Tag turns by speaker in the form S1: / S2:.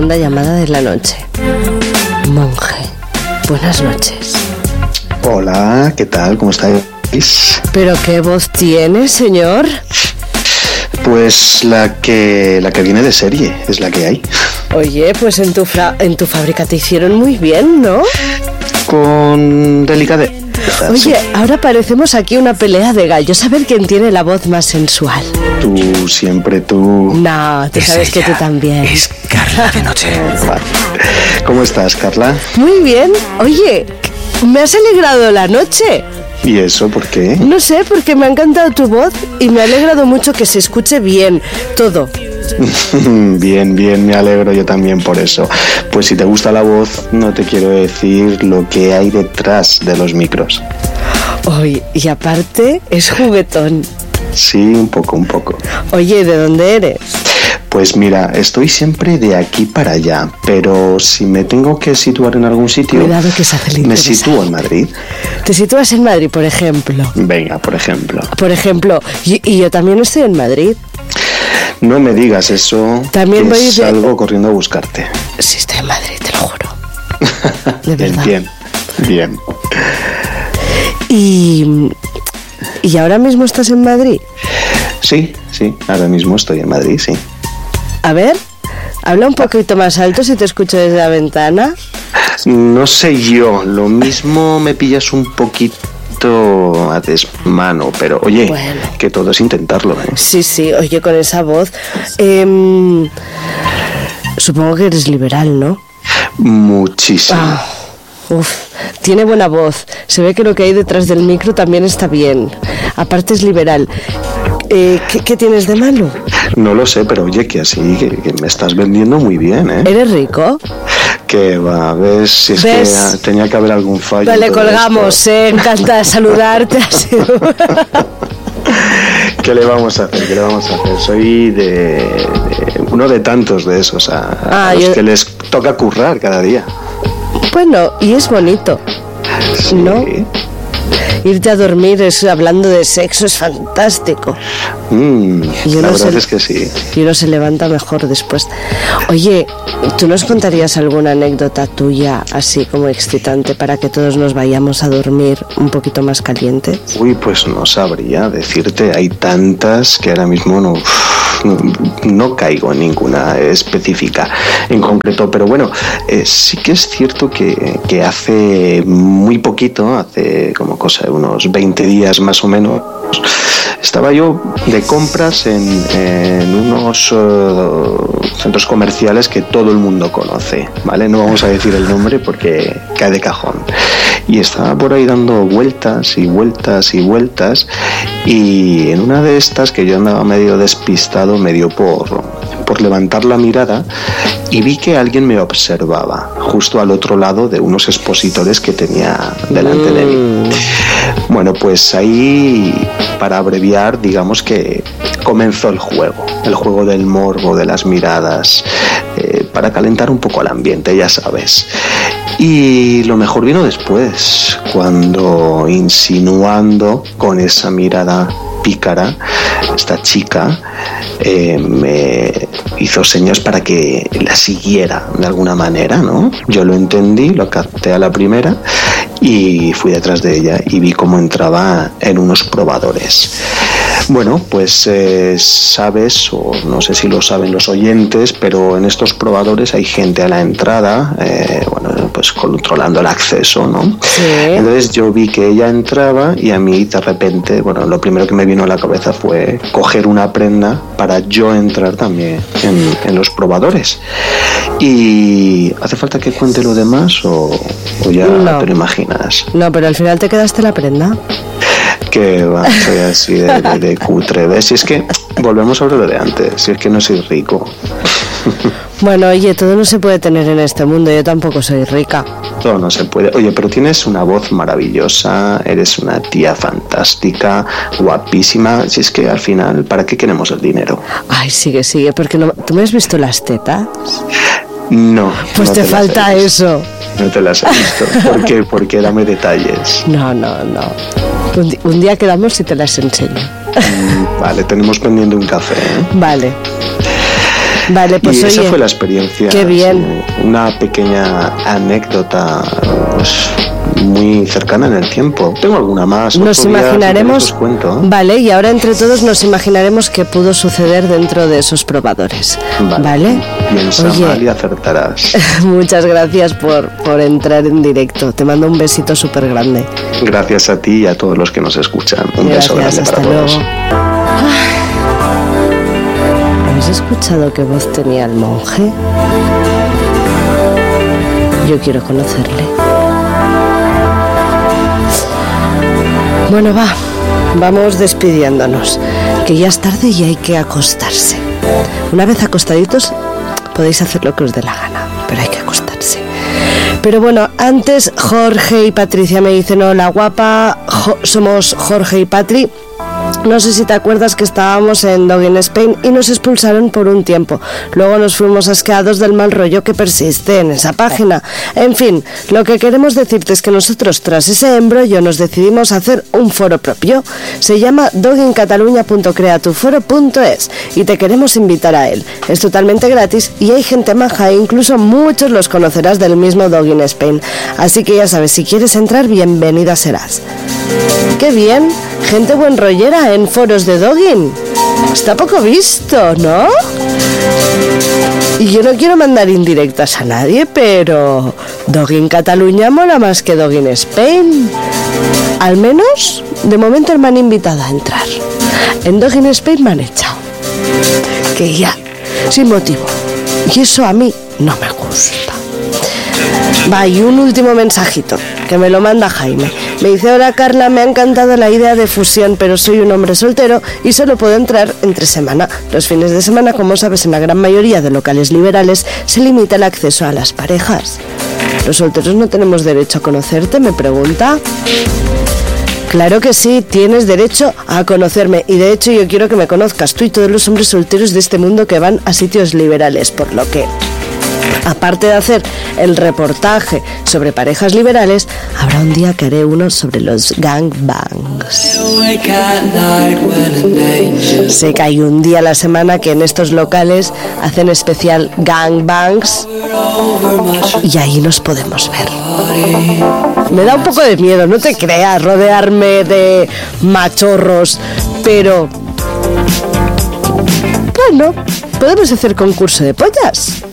S1: segunda llamada de la noche. Monje, buenas noches.
S2: Hola, ¿qué tal? ¿Cómo estáis?
S1: ¿Pero qué voz tiene, señor?
S2: Pues la que viene de serie, es la que hay.
S1: Oye, pues en tu fábrica te hicieron muy bien, ¿no?
S2: Con delicadeza.
S1: Oye,
S2: sí.
S1: Ahora parecemos aquí una pelea de gallos. A ver quién tiene la voz más sensual.
S2: Tú, siempre tú.
S1: No, tú sabes que tú también.
S3: Es Carla de Noche.
S2: Vale. ¿Cómo estás, Carla?
S1: Muy bien. Oye, me has alegrado la noche.
S2: ¿Y eso por qué?
S1: No sé, porque me ha encantado tu voz y me ha alegrado mucho que se escuche bien todo.
S2: Bien, me alegro yo también por eso. Pues si te gusta la voz, no te quiero decir lo que hay detrás de los micros.
S1: Oye, y aparte es juguetón.
S2: Sí, un poco.
S1: Oye, ¿de dónde eres?
S2: Pues mira, estoy siempre de aquí para allá, pero si me tengo que situar en algún sitio,
S1: Cuidado que se hace el
S2: me
S1: interesante.
S2: sitúo en Madrid.
S1: Te sitúas en Madrid, por ejemplo.
S2: Venga, por ejemplo.
S1: Y yo también estoy en Madrid.
S2: No me digas eso,
S1: También
S2: que
S1: voy de-
S2: salgo corriendo a buscarte.
S1: Sí, estoy en Madrid, te lo juro. De verdad.
S2: Bien.
S1: ¿Y ahora mismo estás en Madrid?
S2: Sí, ahora mismo estoy en Madrid, sí.
S1: A ver, habla un poquito más alto si te escucho desde la ventana.
S2: No sé yo, lo mismo me pillas un poquito a desmano, pero oye,
S1: Bueno.
S2: que todo es intentarlo, ¿eh?
S1: Sí, oye, con esa voz. Supongo que eres liberal, ¿no?
S2: Muchísimo.
S1: Tiene buena voz. Se ve que lo que hay detrás del micro también está bien. Aparte es liberal. ¿Qué tienes de malo?
S2: No lo sé, pero oye, que así, que me estás vendiendo muy bien, ¿eh?
S1: ¿Eres rico?
S2: Que va, ves, si es
S1: ¿Ves?
S2: que tenía que haber algún fallo.
S1: Vale,
S2: en todo
S1: colgamos,
S2: esto.
S1: encanta saludarte. Ha sido-
S2: ¿Qué le vamos a hacer? Soy uno de tantos de esos a los que les toca currar cada día.
S1: Bueno, y es bonito,
S2: Sí.
S1: ¿no? Irte a dormir hablando de sexo es fantástico. Y
S2: La
S1: uno
S2: verdad es que sí.
S1: Y uno se levanta mejor después. Oye, ¿tú nos contarías alguna anécdota tuya así como excitante para que todos nos vayamos a dormir un poquito más calientes?
S2: Uy, pues no sabría decirte. Hay tantas que ahora mismo no caigo en ninguna específica en concreto. Pero bueno, sí que es cierto que hace muy poquito, hace como cosa de unos 20 días más o menos, estaba yo de compras en unos centros comerciales que todo el mundo conoce, ¿vale? No vamos a decir el nombre porque cae de cajón. Y estaba por ahí dando vueltas y en una de estas, que yo andaba medio despistado, me dio por levantar la mirada y vi que alguien me observaba justo al otro lado de unos expositores que tenía delante de mí. Bueno, pues ahí, para abreviar, digamos que comenzó el juego del morbo, de las miradas, para calentar un poco el ambiente, ya sabes. Y lo mejor vino después, cuando, insinuando con esa mirada pícara, esta chica me hizo señas para que la siguiera de alguna manera, ¿no? Yo lo entendí, lo capté a la primera y fui detrás de ella y vi cómo entraba en unos probadores. Bueno, pues sabes, o no sé si lo saben los oyentes, pero en estos probadores hay gente a la entrada, pues controlando el acceso, ¿no?
S1: Sí.
S2: Entonces yo vi que ella entraba y a mí de repente, lo primero que me vino a la cabeza fue coger una prenda para yo entrar también en los probadores. ¿Y hace falta que cuente lo demás o ya
S1: No.
S2: te lo imaginas?
S1: No, pero al final te quedaste la prenda.
S2: Que va, soy así de cutre, ¿ves? Si es que volvemos a lo de antes, si es que no soy rico.
S1: Bueno, oye, todo no se puede tener en este mundo, yo tampoco soy rica.
S2: Todo no se puede. Oye, pero tienes una voz maravillosa, eres una tía fantástica, guapísima. Si es que al final, ¿para qué queremos el dinero?
S1: Ay, sigue, porque no... ¿Tú me has visto las tetas?
S2: No.
S1: Pues
S2: no
S1: te
S2: las he
S1: falta
S2: visto.
S1: eso.
S2: No te las he visto. ¿Por qué? Porque dame detalles.
S1: No. Un día quedamos y te las enseño.
S2: Vale, tenemos pendiente un café, ¿eh?
S1: Vale. Vale, pues
S2: y
S1: oye,
S2: esa fue la experiencia.
S1: qué bien.
S2: Sí, una pequeña anécdota, pues, muy cercana en el tiempo. Tengo alguna más.
S1: Nos imaginaremos,
S2: os cuento.
S1: Vale, y ahora entre todos nos imaginaremos qué pudo suceder dentro de esos probadores. Vale.
S2: Piensa mal y acertarás.
S1: Muchas gracias por entrar en directo. Te mando un besito súper grande.
S2: Gracias a ti y a todos los que nos escuchan. Un beso grande para todos.
S1: ¿Habéis escuchado qué voz tenía el monje? Yo quiero conocerle. Bueno, vamos despidiéndonos, que ya es tarde y hay que acostarse. Una vez acostaditos, podéis hacer lo que os dé la gana, pero hay que acostarse. Pero bueno, antes Jorge y Patricia me dicen: hola guapa, somos Jorge y Patri. No sé si te acuerdas que estábamos en Dog in Spain y nos expulsaron por un tiempo. Luego nos fuimos asqueados del mal rollo que persiste en esa página. En fin, lo que queremos decirte es que nosotros, tras ese embrollo, nos decidimos a hacer un foro propio. Se llama dogincataluña.creatuforo.es y te queremos invitar a él. Es totalmente gratis y hay gente maja e incluso muchos los conocerás del mismo Dog in Spain. Así que ya sabes, si quieres entrar, bienvenida serás. ¡Qué bien! Gente buen rollera en foros de dogging. Está poco visto, ¿no? Y yo no quiero mandar indirectas a nadie, pero Dogging Cataluña mola más que Dogging Spain. Al menos, de momento me han invitado a entrar. En Dogging Spain me han echado. Que ya, sin motivo. Y eso a mí no me gusta. Y un último mensajito, que me lo manda Jaime. Me dice: hola Carla, me ha encantado la idea de fusión, pero soy un hombre soltero y solo puedo entrar entre semana. Los fines de semana, como sabes, en la gran mayoría de locales liberales se limita el acceso a las parejas. ¿Los solteros no tenemos derecho a conocerte?, me pregunta. Claro que sí, tienes derecho a conocerme, y de hecho yo quiero que me conozcas tú y todos los hombres solteros de este mundo que van a sitios liberales, por lo que, aparte de hacer el reportaje sobre parejas liberales, habrá un día que haré uno sobre los gangbangs. Sé que hay un día a la semana que en estos locales hacen especial gangbangs y ahí nos podemos ver. Me da un poco de miedo, no te creas, rodearme de machorros, pero bueno, podemos hacer concurso de pollas.